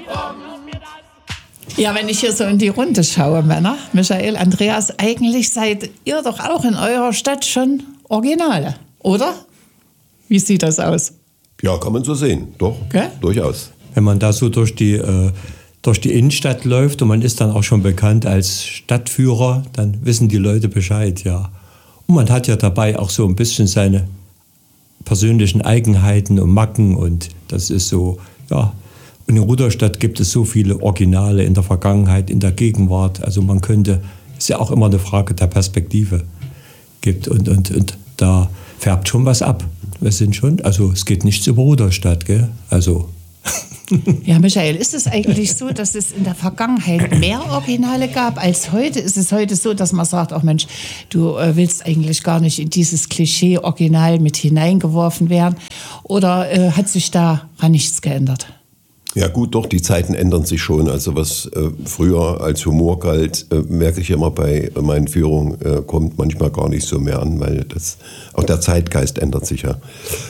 Ja, wenn ich hier so in die Runde schaue, Männer, Michael, Andreas, eigentlich seid ihr doch auch in eurer Stadt schon Originale, oder? Wie sieht das aus? Ja, kann man so sehen, doch, okay. Durchaus. Wenn man da so durch die Innenstadt läuft und man ist dann auch schon bekannt als Stadtführer, dann wissen die Leute Bescheid, ja. Und man hat ja dabei auch so ein bisschen seine persönlichen Eigenheiten und Macken und das ist so, ja. Und in Rudolstadt gibt es so viele Originale in der Vergangenheit, in der Gegenwart. Also man könnte, ist ja auch immer eine Frage der Perspektive gibt und da färbt schon was ab. Wir sind schon, also es geht nichts über Rudolstadt, gell? Also. Ja, Michael, ist es eigentlich so, dass es in der Vergangenheit mehr Originale gab als heute? Ist es heute so, dass man sagt, ach Mensch, du willst eigentlich gar nicht in dieses Klischee Original mit hineingeworfen werden? Oder hat sich daran nichts geändert? Ja gut, doch, die Zeiten ändern sich schon. Also was früher als Humor galt, merke ich immer bei meinen Führungen, kommt manchmal gar nicht so mehr an, weil auch der Zeitgeist ändert sich ja.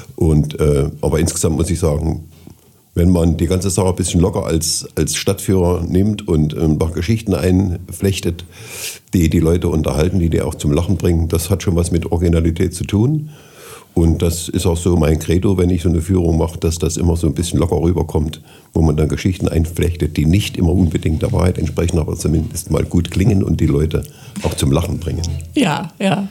Aber insgesamt muss ich sagen, wenn man die ganze Sache ein bisschen locker als Stadtführer nimmt und ein paar Geschichten einflechtet, die die Leute unterhalten, die auch zum Lachen bringen, das hat schon was mit Originalität zu tun. Und das ist auch so mein Credo, wenn ich so eine Führung mache, dass das immer so ein bisschen locker rüberkommt, wo man dann Geschichten einflechtet, die nicht immer unbedingt der Wahrheit entsprechen, aber zumindest mal gut klingen und die Leute auch zum Lachen bringen. Ja, ja.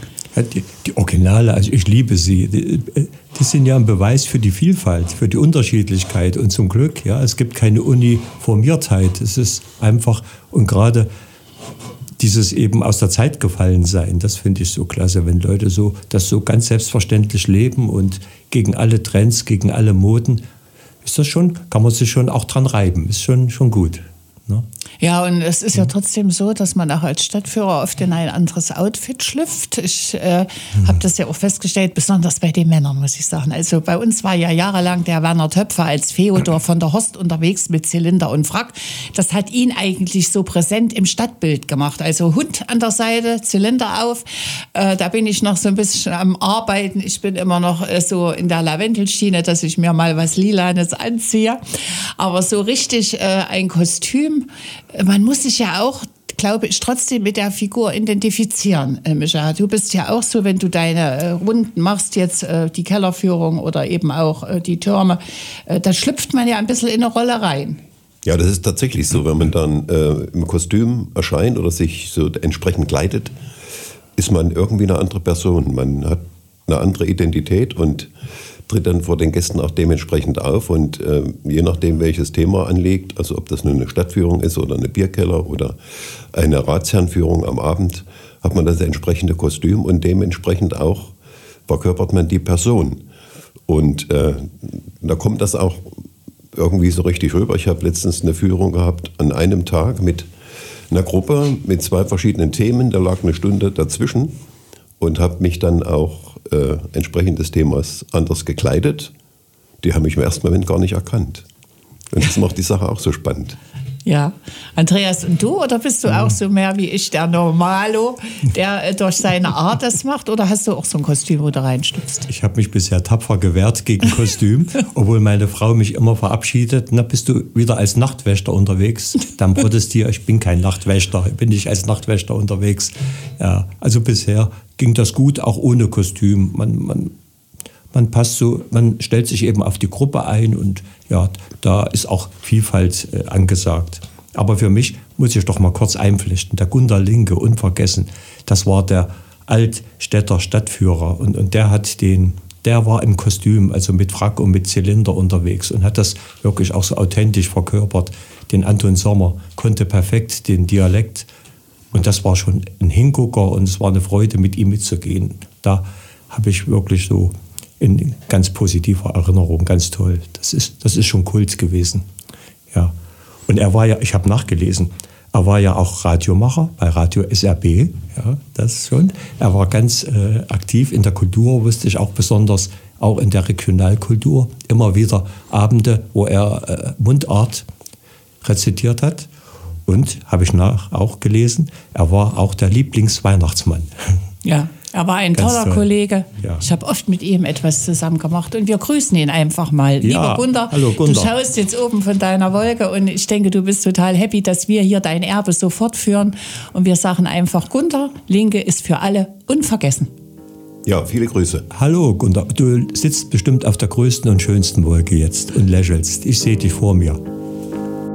Die Originale, also ich liebe sie, die sind ja ein Beweis für die Vielfalt, für die Unterschiedlichkeit und zum Glück, ja, es gibt keine Uniformiertheit, es ist einfach, und gerade dieses eben aus der Zeit gefallen sein, das finde ich so klasse, wenn Leute das so ganz selbstverständlich leben und gegen alle Trends, gegen alle Moden, ist das schon, kann man sich schon auch dran reiben, ist schon gut. Ne? Ja, und es ist ja trotzdem so, dass man auch als Stadtführer oft in ein anderes Outfit schlüpft. Ich habe das ja auch festgestellt, besonders bei den Männern, muss ich sagen. Also bei uns war ja jahrelang der Werner Töpfer als Feodor von der Horst unterwegs mit Zylinder und Frack. Das hat ihn eigentlich so präsent im Stadtbild gemacht. Also Hund an der Seite, Zylinder auf. Da bin ich noch so ein bisschen am Arbeiten. Ich bin immer noch so in der Lavendelschiene, dass ich mir mal was Lilanes anziehe. Aber so richtig ein Kostüm, man muss sich ja auch, glaube ich, trotzdem mit der Figur identifizieren, Micha. Du bist ja auch so, wenn du deine Runden machst, jetzt die Kellerführung oder eben auch die Türme, da schlüpft man ja ein bisschen in eine Rolle rein. Ja, das ist tatsächlich so, wenn man dann im Kostüm erscheint oder sich so entsprechend kleidet, ist man irgendwie eine andere Person. Man hat eine andere Identität und tritt dann vor den Gästen auch dementsprechend auf und je nachdem, welches Thema anliegt, also ob das nun eine Stadtführung ist oder eine Bierkeller oder eine Ratsherrenführung am Abend, hat man das entsprechende Kostüm und dementsprechend auch verkörpert man die Person. Und da kommt das auch irgendwie so richtig rüber. Ich habe letztens eine Führung gehabt an einem Tag mit einer Gruppe mit 2 verschiedenen Themen, da lag eine Stunde dazwischen und habe mich dann auch entsprechend des Themas anders gekleidet. Die haben mich im ersten Moment gar nicht erkannt. Und das macht die Sache auch so spannend. Ja. Andreas, und du? Oder bist du auch so mehr wie ich, der Normalo, der durch seine Art das macht? Oder hast du auch so ein Kostüm, wo du reinstüpfst? Ich habe mich bisher tapfer gewehrt gegen Kostüm, obwohl meine Frau mich immer verabschiedet. Na, bist du wieder als Nachtwächter unterwegs? Dann protestiere ich, bin kein Nachtwächter, ich bin nicht als Nachtwächter unterwegs. Ja, also bisher ging das gut, auch ohne Kostüm. Man passt so, man stellt sich eben auf die Gruppe ein und ja, da ist auch Vielfalt angesagt. Aber für mich muss ich doch mal kurz einflechten. Der Gunter Linke, unvergessen, das war der Altstädter Stadtführer und der war im Kostüm, also mit Frack und mit Zylinder unterwegs und hat das wirklich auch so authentisch verkörpert. Den Anton Sommer konnte perfekt den Dialekt und das war schon ein Hingucker und es war eine Freude, mit ihm mitzugehen. Da habe ich wirklich so in ganz positiver Erinnerung, ganz toll. Das ist schon Kult gewesen. Ja. Und er war ja, ich habe nachgelesen, er war ja auch Radiomacher bei Radio SRB, ja, das schon. Er war ganz aktiv in der Kultur, wusste ich auch besonders, auch in der Regionalkultur. Immer wieder Abende, wo er Mundart rezitiert hat. Und, habe ich auch gelesen, er war auch der Lieblingsweihnachtsmann. Ja. Er war ein toller Kollege. Ja. Ich habe oft mit ihm etwas zusammen gemacht und wir grüßen ihn einfach mal. Lieber Gunter, hallo Gunter. Du schaust jetzt oben von deiner Wolke und ich denke, du bist total happy, dass wir hier dein Erbe so fortführen. Und wir sagen einfach, Gunter, Linke ist für alle unvergessen. Ja, viele Grüße. Hallo Gunter, du sitzt bestimmt auf der größten und schönsten Wolke jetzt und lächelst. Ich sehe dich vor mir.